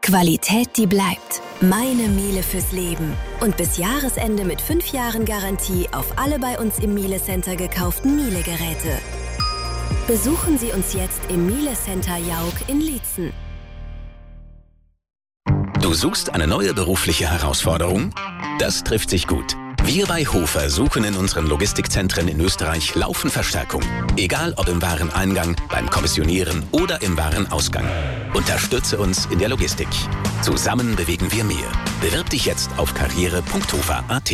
Qualität, die bleibt. Meine Miele fürs Leben. Und bis Jahresende mit 5 Jahren Garantie auf alle bei uns im Miele Center gekauften Miele-Geräte. Besuchen Sie uns jetzt im Miele Center Jauch in Liezen. Du suchst eine neue berufliche Herausforderung? Das trifft sich gut. Wir bei Hofer suchen in unseren Logistikzentren in Österreich laufend Verstärkung. Egal ob im Wareneingang, beim Kommissionieren oder im Warenausgang. Unterstütze uns in der Logistik. Zusammen bewegen wir mehr. Bewirb dich jetzt auf karriere.hofer.at.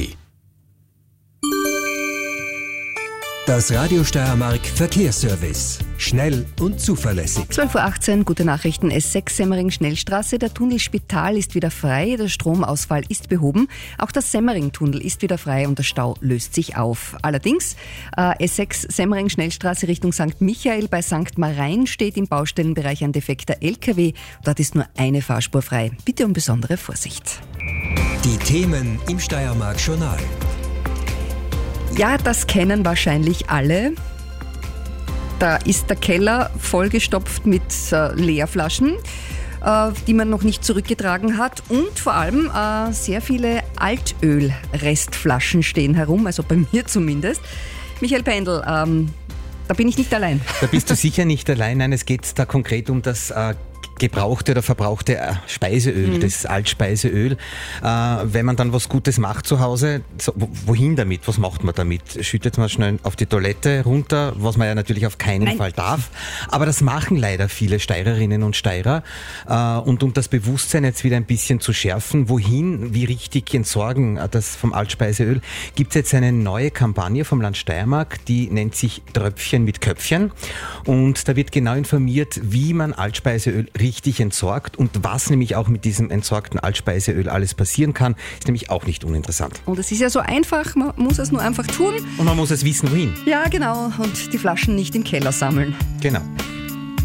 Das Radio Steiermark Verkehrsservice. Schnell und zuverlässig. 12.18 Uhr, gute Nachrichten. S6 Semmering-Schnellstraße. Der Tunnel Spital ist wieder frei. Der Stromausfall ist behoben. Auch der Semmering-Tunnel ist wieder frei und der Stau löst sich auf. Allerdings, S6 Semmering-Schnellstraße Richtung St. Michael bei St. Marein steht im Baustellenbereich ein defekter LKW. Dort ist nur eine Fahrspur frei. Bitte um besondere Vorsicht. Die Themen im Steiermark-Journal. Ja, das kennen wahrscheinlich alle. Da ist der Keller vollgestopft mit Leerflaschen, die man noch nicht zurückgetragen hat. Und vor allem sehr viele Altöl-Restflaschen stehen herum, also bei mir zumindest. Michael Pendl, da bin ich nicht allein. Da bist du sicher nicht allein. Nein, es geht da konkret um das gebrauchte oder verbrauchte Speiseöl, das Altspeiseöl. Wenn man dann was Gutes macht zu Hause, wohin damit? Was macht man damit? Schüttet man schnell auf die Toilette runter, was man ja natürlich auf keinen Fall darf. Aber das machen leider viele Steirerinnen und Steirer. Und um das Bewusstsein jetzt wieder ein bisschen zu schärfen, wohin, wie richtig entsorgen das vom Altspeiseöl, gibt es jetzt eine neue Kampagne vom Land Steiermark, die nennt sich Tröpfchen mit Köpfchen. Und da wird genau informiert, wie man Altspeiseöl richtig entsorgt und was nämlich auch mit diesem entsorgten Altspeiseöl alles passieren kann, ist nämlich auch nicht uninteressant. Und es ist ja so einfach, man muss es nur einfach tun. Und man muss es wissen, wohin. Ja, genau, und die Flaschen nicht im Keller sammeln. Genau.